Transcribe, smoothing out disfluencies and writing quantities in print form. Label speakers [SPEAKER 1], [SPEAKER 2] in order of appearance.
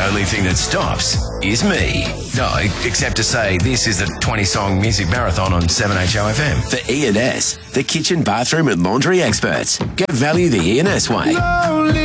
[SPEAKER 1] only thing that stops is me. No, except to say this is the 20-song music marathon on 7HOFM.
[SPEAKER 2] For E&S, the kitchen, bathroom and laundry experts. Get value the E&S way.